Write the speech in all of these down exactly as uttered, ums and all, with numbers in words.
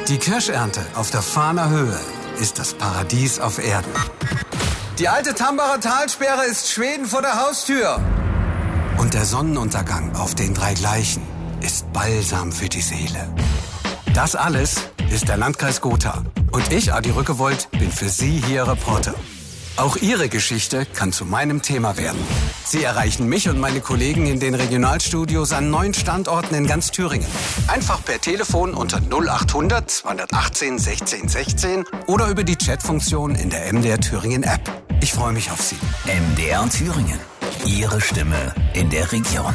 Die Kirschernte auf der Fahner Höhe ist das Paradies auf Erden. Die alte Tambacher Talsperre ist Schweden vor der Haustür. Und der Sonnenuntergang auf den drei Gleichen ist Balsam für die Seele. Das alles ist der Landkreis Gotha. Und ich, Adi Rückewold, bin für Sie hier Reporter. Auch Ihre Geschichte kann zu meinem Thema werden. Sie erreichen mich und meine Kollegen in den Regionalstudios an neun Standorten in ganz Thüringen. Einfach per Telefon unter null achthundert zweihundertachtzehn sechzehn sechzehn oder über die Chatfunktion in der M D R Thüringen App. Ich freue mich auf Sie. M D R Thüringen. Ihre Stimme in der Region.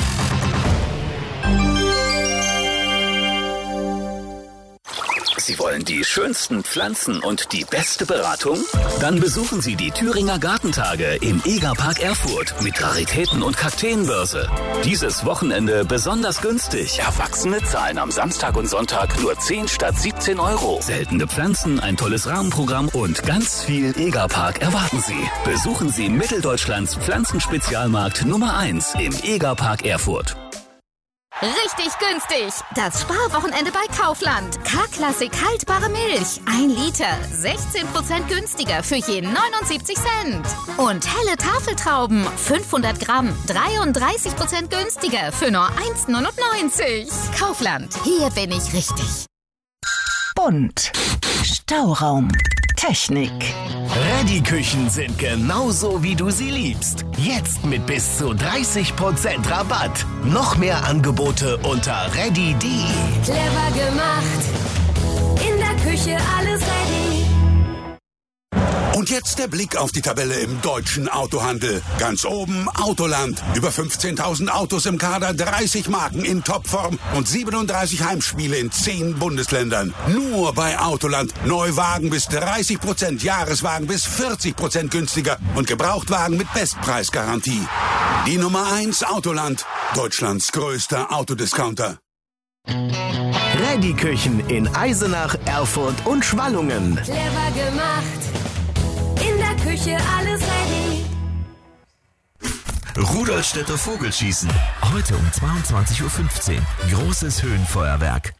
Sie wollen die schönsten Pflanzen und die beste Beratung? Dann besuchen Sie die Thüringer Gartentage im Egerpark Erfurt mit Raritäten und Kakteenbörse. Dieses Wochenende besonders günstig. Erwachsene zahlen am Samstag und Sonntag nur zehn statt siebzehn Euro. Seltene Pflanzen, ein tolles Rahmenprogramm und ganz viel Egerpark erwarten Sie. Besuchen Sie Mitteldeutschlands Pflanzenspezialmarkt Nummer eins im Egerpark Erfurt. Richtig günstig. Das Sparwochenende bei Kaufland. K-Klassik haltbare Milch. Ein Liter. sechzehn Prozent günstiger für je neunundsiebzig Cent. Und helle Tafeltrauben. fünfhundert Gramm. dreiunddreißig Prozent günstiger für nur eins neunundneunzig. Kaufland. Hier bin ich richtig. Bunt. Stauraum. Technik. Reddy-Küchen sind genauso, wie du sie liebst. Jetzt mit bis zu dreißig Prozent Rabatt. Noch mehr Angebote unter reddy punkt de. Clever gemacht. In der Küche alles ready. Und jetzt der Blick auf die Tabelle im deutschen Autohandel. Ganz oben Autoland. Über fünfzehntausend Autos im Kader, dreißig Marken in Topform und siebenunddreißig Heimspiele in zehn Bundesländern. Nur bei Autoland. Neuwagen bis dreißig Prozent, Jahreswagen bis vierzig Prozent günstiger und Gebrauchtwagen mit Bestpreisgarantie. Die Nummer eins Autoland. Deutschlands größter Autodiscounter. Reddy-Küchen in Eisenach, Erfurt und Schwallungen. Clever gemacht. In der Küche alles ready. Rudolstädter Vogelschießen. Heute um zweiundzwanzig Uhr fünfzehn. Großes Höhenfeuerwerk.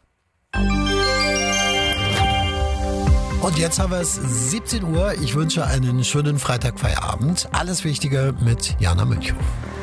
Und jetzt haben wir es siebzehn Uhr. Ich wünsche einen schönen Freitagfeierabend. Alles Wichtige mit Jana Münchow.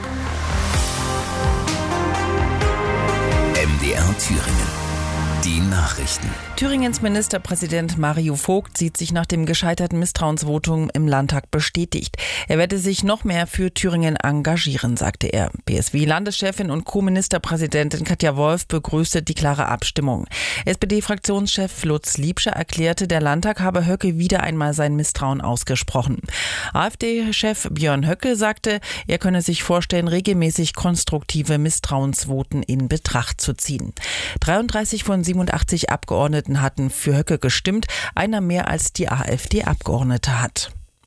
M D R Thüringen. Die Nachrichten. Thüringens Ministerpräsident Mario Vogt sieht sich nach dem gescheiterten Misstrauensvotum im Landtag bestätigt. Er werde sich noch mehr für Thüringen engagieren, sagte er. B S W-Landeschefin und Co-Ministerpräsidentin Katja Wolf begrüßte die klare Abstimmung. S P D-Fraktionschef Lutz Liebscher erklärte, der Landtag habe Höcke wieder einmal sein Misstrauen ausgesprochen. AfD-Chef Björn Höcke sagte, er könne sich vorstellen, regelmäßig konstruktive Misstrauensvoten in Betracht zu ziehen. dreiunddreißig von siebenundachtzig Abgeordneten hatten für Höcke gestimmt, einer mehr als die AfD-Abgeordnete hat.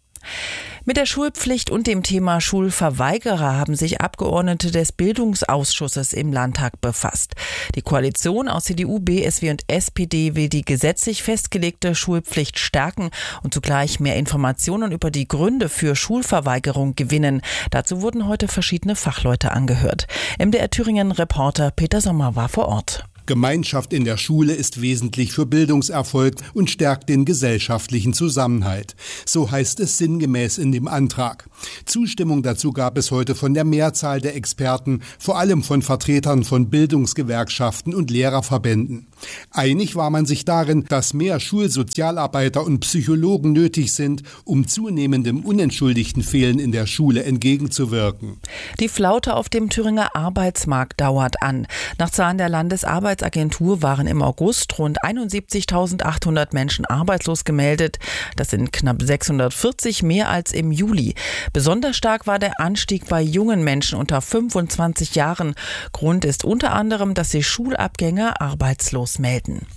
Mit der Schulpflicht und dem Thema Schulverweigerer haben sich Abgeordnete des Bildungsausschusses im Landtag befasst. Die Koalition aus C D U, B S W und S P D will die gesetzlich festgelegte Schulpflicht stärken und zugleich mehr Informationen über die Gründe für Schulverweigerung gewinnen. Dazu wurden heute verschiedene Fachleute angehört. M D R Thüringen-Reporter Peter Sommer war vor Ort. Gemeinschaft in der Schule ist wesentlich für Bildungserfolg und stärkt den gesellschaftlichen Zusammenhalt. So heißt es sinngemäß in dem Antrag. Zustimmung dazu gab es heute von der Mehrzahl der Experten, vor allem von Vertretern von Bildungsgewerkschaften und Lehrerverbänden. Einig war man sich darin, dass mehr Schulsozialarbeiter und Psychologen nötig sind, um zunehmendem unentschuldigten Fehlen in der Schule entgegenzuwirken. Die Flaute auf dem Thüringer Arbeitsmarkt dauert an. Nach Zahlen der Landesarbeitsagentur waren im August rund einundsiebzigtausendachthundert Menschen arbeitslos gemeldet. Das sind knapp sechshundertvierzig mehr als im Juli. Besonders stark war der Anstieg bei jungen Menschen unter fünfundzwanzig Jahren. Grund ist unter anderem, dass sich Schulabgänger arbeitslos melden.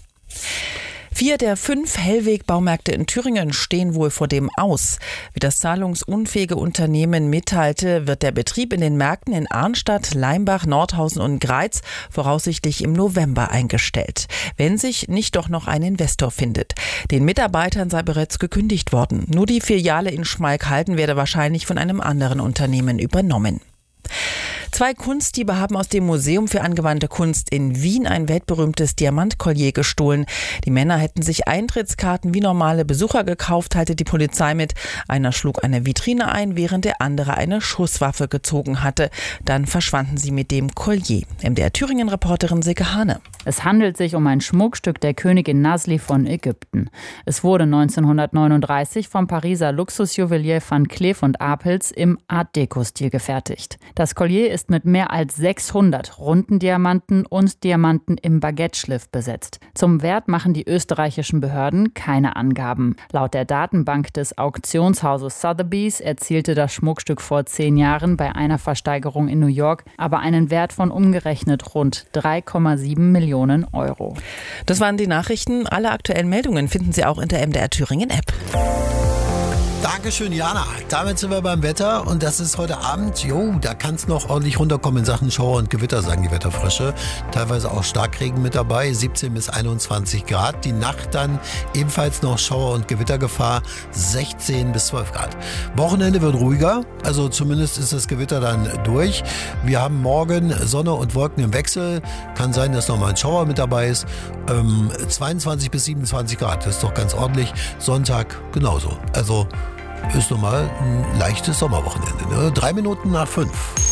Vier der fünf Hellweg-Baumärkte in Thüringen stehen wohl vor dem Aus. Wie das zahlungsunfähige Unternehmen mitteilte, wird der Betrieb in den Märkten in Arnstadt, Leimbach, Nordhausen und Greiz voraussichtlich im November eingestellt, wenn sich nicht doch noch ein Investor findet. Den Mitarbeitern sei bereits gekündigt worden. Nur die Filiale in Schmalkalden werde wahrscheinlich von einem anderen Unternehmen übernommen. Zwei Kunstdiebe haben aus dem Museum für angewandte Kunst in Wien ein weltberühmtes Diamantkollier gestohlen. Die Männer hätten sich Eintrittskarten wie normale Besucher gekauft, teilte die Polizei mit. Einer schlug eine Vitrine ein, während der andere eine Schusswaffe gezogen hatte. Dann verschwanden sie mit dem Kollier. M D R Thüringen-Reporterin Silke Hane. Es handelt sich um ein Schmuckstück der Königin Nasli von Ägypten. Es wurde neunzehnhundertneununddreißig vom Pariser Luxusjuwelier Van Cleef und Arpels im Art-Deco-Stil gefertigt. Das Kollier ist mit mehr als sechshundert runden Diamanten und Diamanten im Baguette-Schliff besetzt. Zum Wert machen die österreichischen Behörden keine Angaben. Laut der Datenbank des Auktionshauses Sotheby's erzielte das Schmuckstück vor zehn Jahren bei einer Versteigerung in New York aber einen Wert von umgerechnet rund drei Komma sieben Millionen Euro. Das waren die Nachrichten. Alle aktuellen Meldungen finden Sie auch in der M D R Thüringen App. Dankeschön, Jana. Damit sind wir beim Wetter und das ist heute Abend, jo, da kann es noch ordentlich runterkommen in Sachen Schauer und Gewitter, sagen die Wetterfrösche. Teilweise auch Starkregen mit dabei, siebzehn bis einundzwanzig Grad. Die Nacht dann ebenfalls noch Schauer- und Gewittergefahr, sechzehn bis zwölf Grad. Wochenende wird ruhiger, also zumindest ist das Gewitter dann durch. Wir haben morgen Sonne und Wolken im Wechsel. Kann sein, dass nochmal ein Schauer mit dabei ist. Ähm, zweiundzwanzig bis siebenundzwanzig Grad, das ist doch ganz ordentlich. Sonntag genauso. Also ist nochmal ein leichtes Sommerwochenende. Ne? Drei Minuten nach fünf.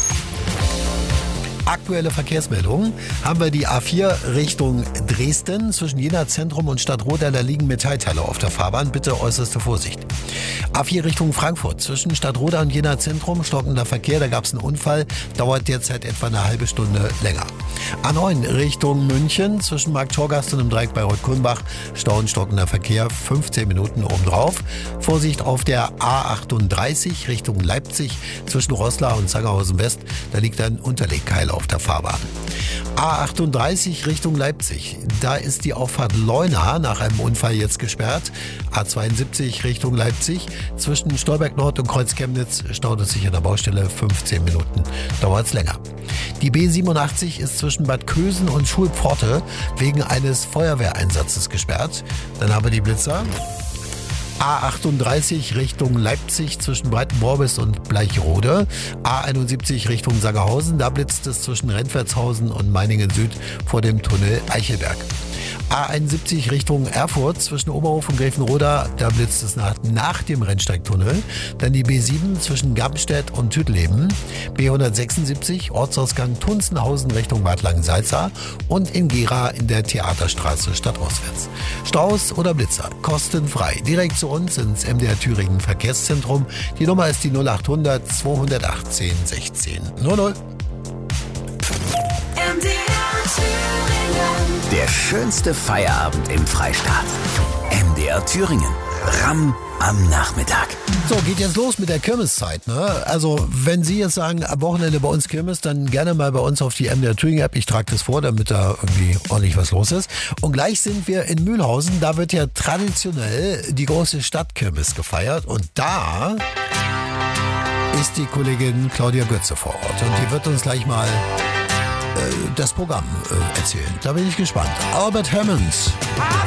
Aktuelle Verkehrsmeldungen haben wir die A vier Richtung Dresden. Zwischen Jena Zentrum und Stadtroda, da liegen Metallteile auf der Fahrbahn. Bitte äußerste Vorsicht. A vier Richtung Frankfurt. Zwischen Stadtroda und Jena Zentrum stockender Verkehr. Da gab es einen Unfall. Dauert derzeit etwa eine halbe Stunde länger. A neun Richtung München. Zwischen Markt-Torgast und dem Dreieck bei Reuth-Kulmbach. Stau und stockender Verkehr. fünfzehn Minuten obendrauf. Vorsicht auf der A achtunddreißig Richtung Leipzig. Zwischen Roßla und Zangerhausen West. Da liegt ein Unterlegkeil auf der Fahrbahn. A achtunddreißig Richtung Leipzig. Da ist die Auffahrt Leuna nach einem Unfall jetzt gesperrt. A zweiundsiebzig Richtung Leipzig. Zwischen Stolberg Nord und Kreuz Chemnitz staut es sich an der Baustelle. fünfzehn Minuten dauert es länger. Die B siebenundachtzig ist zwischen Bad Kösen und Schulpforte wegen eines Feuerwehreinsatzes gesperrt. Dann haben wir die Blitzer. A achtunddreißig Richtung Leipzig zwischen Breitenmorbis und Bleichrode. A einundsiebzig Richtung Sangerhausen, da blitzt es zwischen Rentwertshausen und Meiningen Süd vor dem Tunnel Eichelberg. A einundsiebzig Richtung Erfurt zwischen Oberhof und Gräfenroda, da blitzt es nach, nach dem Rennsteigtunnel. Dann die B sieben zwischen Gamstedt und Tüttleben. B hundertsechsundsiebzig Ortsausgang Tunzenhausen Richtung Bad Langensalza und in Gera in der Theaterstraße stadtauswärts. Staus oder Blitzer, kostenfrei. Direkt zu uns ins M D R Thüringen Verkehrszentrum. Die Nummer ist die null achthundert zweihundertachtzehn sechzehn null null. M D R Thüringen. Der schönste Feierabend im Freistaat. M D R Thüringen. Ramm am Nachmittag. So, geht jetzt los mit der Kirmeszeit. Ne? Also, wenn Sie jetzt sagen, am Wochenende bei uns Kirmes, dann gerne mal bei uns auf die M D R Thüringen App. Ich trage das vor, damit da irgendwie ordentlich was los ist. Und gleich sind wir in Mühlhausen. Da wird ja traditionell die große Stadtkirmes gefeiert. Und da ist die Kollegin Claudia Götze vor Ort. Und die wird uns gleich mal äh, das Programm äh, erzählen. Da bin ich gespannt. Albert Hammond.